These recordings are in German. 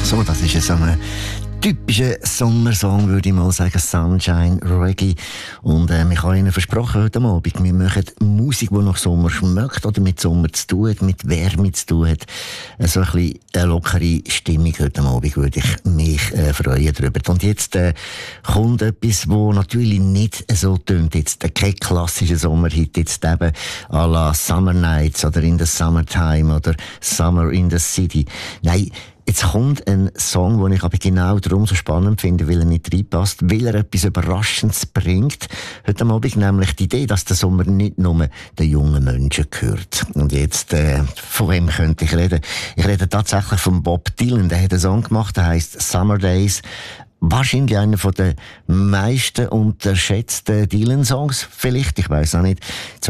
So, das ist so ein typischer Sommersong, würde ich mal sagen. Sunshine Reggae. Und wir haben Ihnen versprochen heute Abend, wir machen Musik, die nach Sommer schmeckt oder mit Sommer zu tun hat, mit Wärme zu tun hat. So ein bisschen eine lockere Stimmung heute Abend würde ich mich freuen darüber. Und jetzt kommt etwas, wo natürlich nicht so tönt. Jetzt kein klassischer Sommerhit, jetzt eben à la Summer Nights oder In the Summertime oder Summer in the City. Nein, jetzt kommt ein Song, den ich aber genau darum so spannend finde, weil er nicht reinpasst, weil er etwas Überraschendes bringt. Heute Abend nämlich die Idee, dass der Sommer nicht nur den jungen Menschen gehört. Und jetzt, von wem könnte ich reden? Ich rede tatsächlich von Bob Dylan. Der hat einen Song gemacht, der heisst Summer Days. Wahrscheinlich einer von den meisten unterschätzten Dylan-Songs. Vielleicht, ich weiss auch nicht.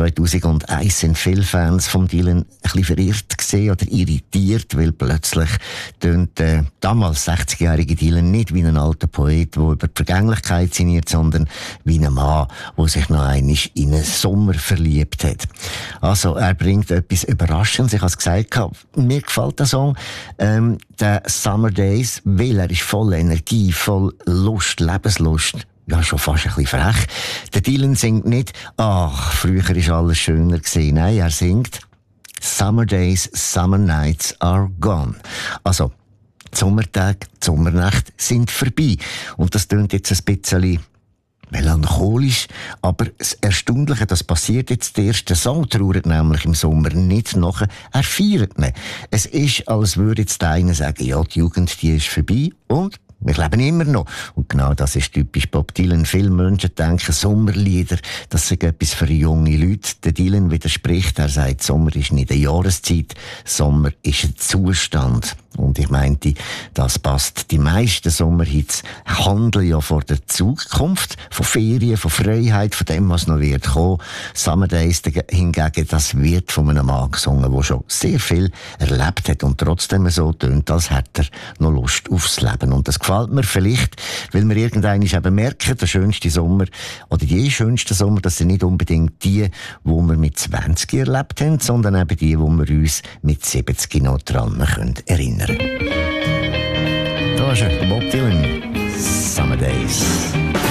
2001 sind viele Fans von Dylan ein bisschen verirrt gesehen oder irritiert, weil plötzlich tönt damals 60-jährige Dylan nicht wie ein alter Poet, der über die Vergänglichkeit sinniert, sondern wie ein Mann, der sich noch einmal in einen Sommer verliebt hat. Also, er bringt etwas Überraschendes. Ich habe es gesagt, mir gefällt der Song, der Summer Days, weil er ist voller Energie, voll Lust, Lebenslust. Ja, schon fast ein bisschen frech. Der Dylan singt nicht, ach, früher ist alles schöner gewesen. Nein, er singt, Summer Days, Summer Nights are gone. Also, die Sommertage, die Sommernächte sind vorbei. Und das klingt jetzt ein bisschen melancholisch, aber das Erstaunliche, das passiert jetzt, der erste Song trauert nämlich im Sommer nicht nachher, er feiert ihn. Es ist, als würde jetzt einer sagen, ja, die Jugend, die ist vorbei und wir leben immer noch. Und genau das ist typisch Bob Dylan. Viele Menschen denken, Sommerlieder, das sind etwas für junge Leute. Der Dylan widerspricht, er sagt, Sommer ist nicht eine Jahreszeit, Sommer ist ein Zustand. Und ich meinte, das passt. Die meisten Sommerhits handeln ja von der Zukunft, von Ferien, von Freiheit, von dem, was noch wird kommen. Summer Days hingegen, das wird von einem Mann gesungen, der schon sehr viel erlebt hat und trotzdem so tönt, als hätte er noch Lust aufs Leben. Und das gefällt mir vielleicht, weil wir irgendwann eben merken, der schönste Sommer oder die schönsten Sommer, das sind nicht unbedingt die, die wir mit 20 erlebt haben, sondern eben die, die wir uns mit 70 noch dran erinnern können. Da ist er, Bob Dylan, Summer Days.